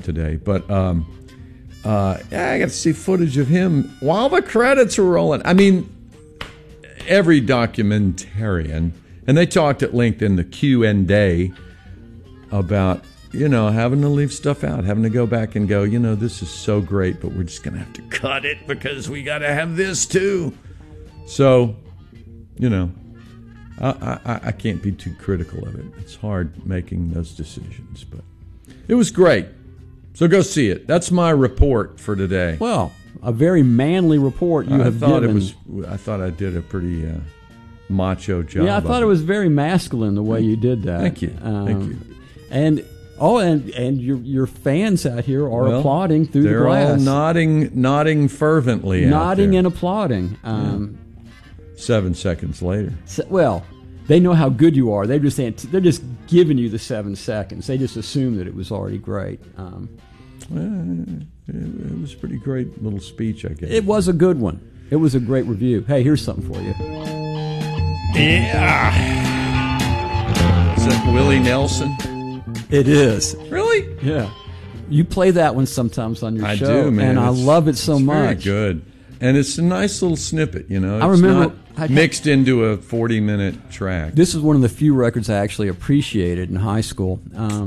today. But I got to see footage of him while the credits were rolling. I mean, every documentarian, and they talked at length in the Q&A about, having to leave stuff out, having to go back and go, this is so great, but we're just going to have to cut it because we got to have this too. So, I can't be too critical of it. It's hard making those decisions, but it was great. So go see it. That's my report for today. Well, a very manly report you have given. I thought I did a pretty macho job. Yeah, I thought it was very masculine the way you did that. Thank you. Thank you. And your fans out here are applauding through the glass. They're all nodding fervently. Nodding and applauding. 7 seconds later. They know how good you are. They're just giving you the 7 seconds. They just assume that it was already great. It was a pretty great little speech, I guess. It was a good one. It was a great review. Hey, here's something for you. Yeah. Is that Willie Nelson? It is. Really? Yeah. You play that one sometimes on your show. I do, man. And I love it so much. Very good. And it's a nice little snippet, It's I remember not mixed into a 40-minute track. This is one of the few records I actually appreciated in high school.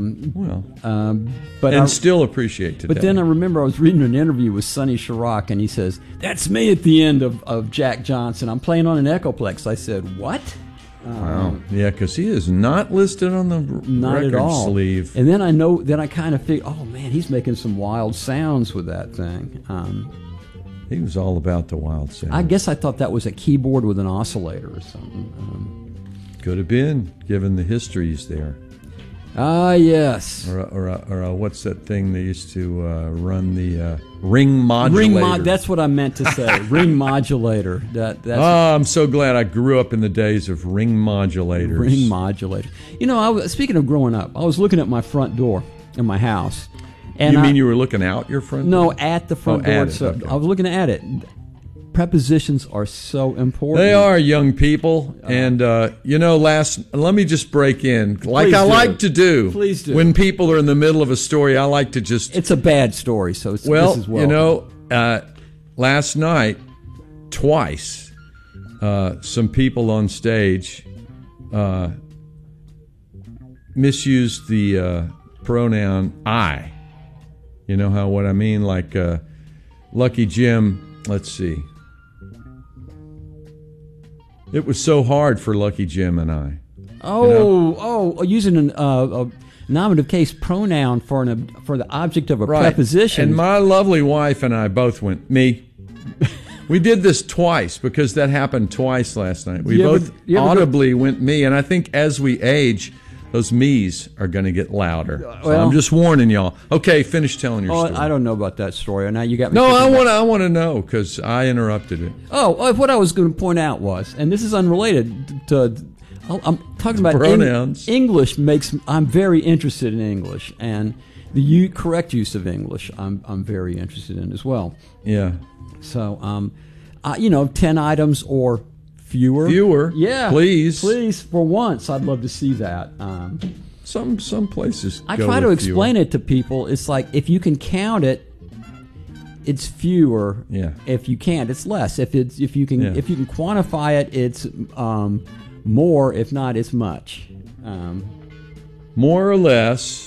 Still appreciate today. But then I remember I was reading an interview with Sonny Chirac, and he says, "That's me at the end of Jack Johnson. I'm playing on an Echoplex." I said, "What?" Wow. Yeah, because he is not listed on the record sleeve. And then I kind of figured, oh man, he's making some wild sounds with that thing. He was all about the wild sound. I guess I thought that was a keyboard with an oscillator or something. Could have been, given the histories there. Ah, yes. Or what's that thing they used to run the ring modulator? That's what I meant to say. Ring modulator. I'm so glad I grew up in the days of ring modulators. Ring modulator. Speaking of growing up, I was looking at my front door in my house. And you were looking out your front door? No, at the front door. Okay. I was looking at it. Prepositions are so important. They are, young people. And, let me just break in. I like to do. Please do. When people are in the middle of a story, I like to just... It's a bad story, so this is welcome. Last night, twice, some people on stage misused the pronoun I. You know what I mean? Like Lucky Jim, let's see. It was so hard for Lucky Jim and I. Using a nominative case pronoun for the object of a preposition. And my lovely wife and I both went, me. We did this twice because that happened twice last night. We both audibly went me, and I think as we age, those me's are going to get louder. So I'm just warning y'all. Okay, finish telling your story. I don't know about that story. Now you got me. No, I want to know because I interrupted it. What I was going to point out was, and this is unrelated to. I'm talking about pronouns. English I'm very interested in English, and the correct use of English I'm very interested in as well. Yeah. So 10 items or fewer. Yeah. Please, for once, I'd love to see that. Some places I try to explain it to people. It's like, if you can count it, it's fewer. Yeah. If you can't, it's less. If you can quantify it, it's more. If not, it's much. More or less.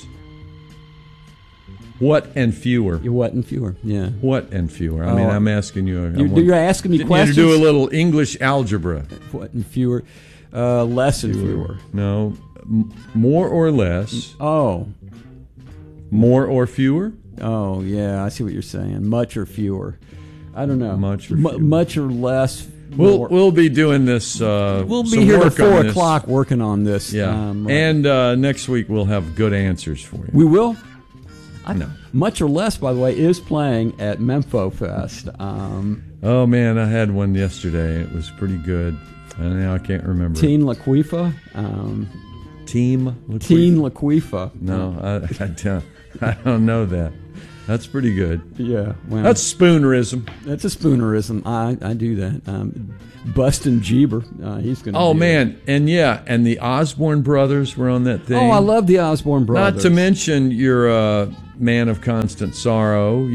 What and fewer? What and fewer? Yeah. What and fewer? I mean, I'm asking you. You're asking me questions. You to do a little English algebra. What and fewer? Less and fewer. No, more or less. Oh. More or fewer? Oh yeah, I see what you're saying. Much or fewer? I don't know. Much or fewer. Much or less. We'll be doing this. We'll be here at 4 o'clock working on this. Yeah. And next week we'll have good answers for you. We will. No. Much or Less, by the way, is playing at Mempho Fest. Oh, man, I had one yesterday. It was pretty good. And now I can't remember. Teen Laquifa? Team Laquifa? Teen Laquifa. No, I don't know that. That's pretty good. Yeah, well, That's spoonerism. that's a spoonerism. I do that. Bustin' Jeeber, he's going to. Oh man, and the Osborne brothers were on that thing. Oh, I love the Osborne brothers. Not to mention you're a man of constant sorrow.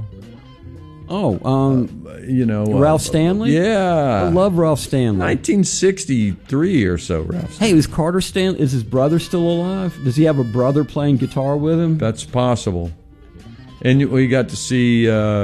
Ralph Stanley. Yeah, I love Ralph Stanley. 1963 or so, Ralph Stanley. Hey, is Carter Stanley? Is his brother still alive? Does he have a brother playing guitar with him? That's possible. And we got to see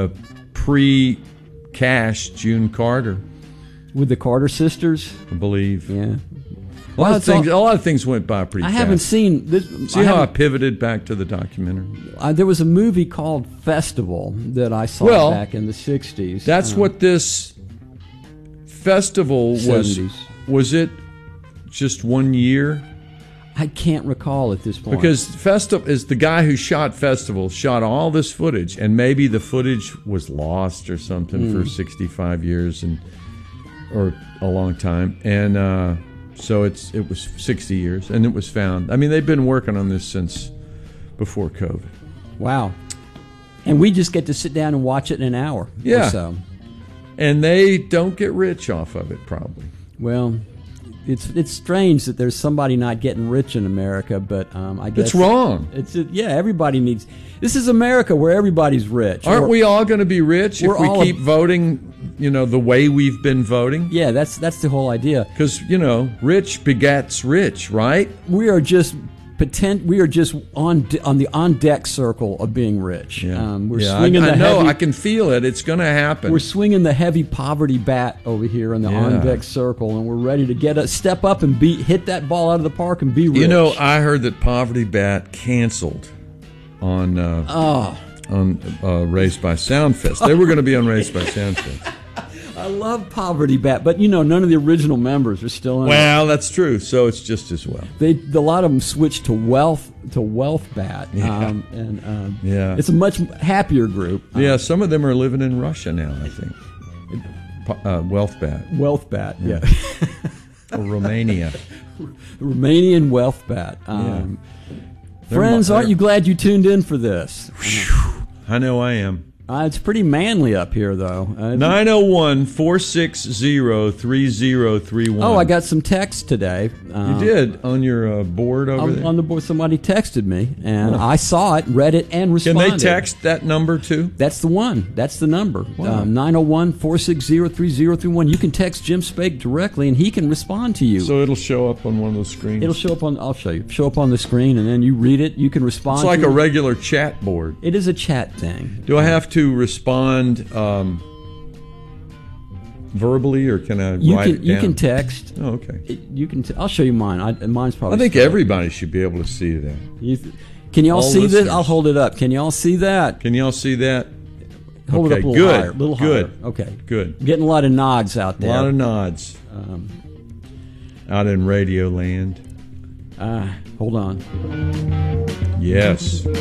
pre-Cash June Carter, With the Carter sisters? I believe. Yeah. A lot of things went by pretty I fast. haven't seen this. See how I pivoted back to the documentary? There was a movie called Festival that I saw back in the 60s. That's what this festival was. 70s. Was it just 1 year? I can't recall at this point. Because Festival is the guy who shot Festival, shot all this footage, and maybe the footage was lost or something for 65 years or a long time, and so it was 60 years, and it was found. I mean, they've been working on this since before COVID. Wow. And we just get to sit down and watch it in an hour or so. And they don't get rich off of it, probably. Well, it's strange that there's somebody not getting rich in America, but I guess it's wrong. Everybody needs. This is America where everybody's rich. Aren't we all going to be rich if we keep voting? The way we've been voting. Yeah, that's the whole idea. Because rich begets rich, right? We are just on the on deck circle of being rich. Yeah. We're swinging the heavy. I can feel it. It's going to happen. We're swinging the heavy poverty bat over here in the on deck circle, and we're ready to step up and hit that ball out of the park and be rich. I heard that poverty bat canceled on Raised by Soundfest. They were going to be on Raised by Soundfest. I love Poverty Bat, but none of the original members are still in. Well, that's true. So it's just as well. A lot of them switched to Wealth Bat, it's a much happier group. Some of them are living in Russia now, I think. Wealth Bat. Wealth Bat, yeah. Or Romania. Romanian Wealth Bat. Friends, aren't you glad you tuned in for this? I know I am. It's pretty manly up here, though. 901-460-3031. Oh, I got some text today. You did? On your board over there? On the board, somebody texted me, and I saw it, read it, and responded. Can they text that number, too? That's the one. That's the number. Wow. 901-460-3031. You can text Jim Spake directly, and he can respond to you. So it'll show up on one of those screens? It'll show up I'll show you. Show up on the screen, and then you read it. You can respond to it. It's like a regular chat board. It is a chat thing. Do I have to respond verbally, or can I write it down? You can text. Oh, okay. I'll show you mine. Mine's probably. I think everybody should be able to see that. Can y'all see listeners. this? I'll hold it up. Can y'all see that? Can y'all see that? Hold it up a little higher. Good. Higher. Okay. Good. I'm getting a lot of nods out there. A lot of nods. Out in Radio Land. Hold on. Yes.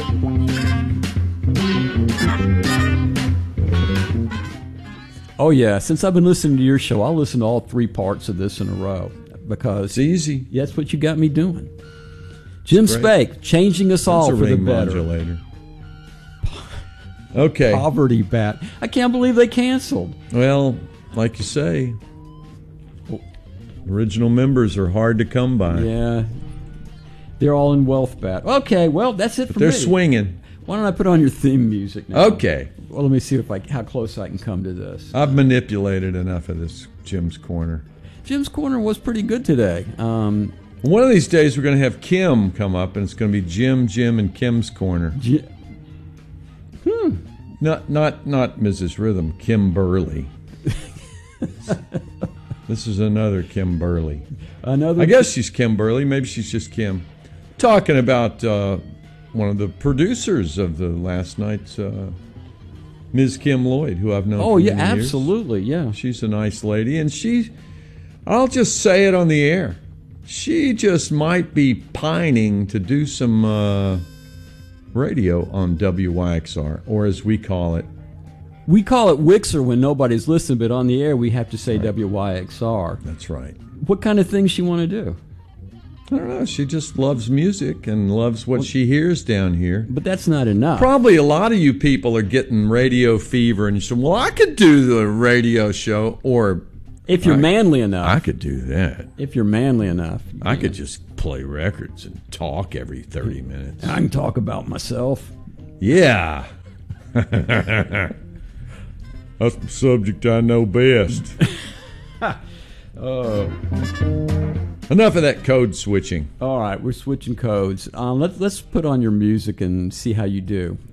Oh, yeah. Since I've been listening to your show, I'll listen to all 3 parts of this in a row because it's easy. That's what you got me doing. Jim Spake, changing us all for the better. Modulator. Okay. Poverty Bat. I can't believe they canceled. Well, like you say, original members are hard to come by. Yeah. They're all in Wealth Bat. Okay, well, that's it for me. They're swinging. Why don't I put on your theme music now? Okay. Well, let me see how close I can come to this. I've manipulated enough of this Jim's Corner. Jim's Corner was pretty good today. One of these days we're going to have Kim come up, and it's going to be Jim, and Kim's Corner. Not Mrs. Rhythm, Kim Burley. This is another Kim Burley. I guess she's Kim Burley. Maybe she's just Kim. Talking about one of the producers of the last night's Ms. Kim Lloyd, who I've known for many years. Absolutely, yeah. She's a nice lady, and I'll just say it on the air, she just might be pining to do some radio on WYXR, or as we call it. We call it Wixer when nobody's listening, but on the air we have to say WYXR. That's right. What kind of things she want to do? I don't know. She just loves music and loves what she hears down here. But that's not enough. Probably a lot of you people are getting radio fever, and you say, well, I could do the radio show, or if you're manly enough. I could do that. If you're manly enough. I could just play records and talk every 30 minutes. I can talk about myself. Yeah. That's the subject I know best. Enough of that code switching. All right, we're switching codes. Let's put on your music and see how you do.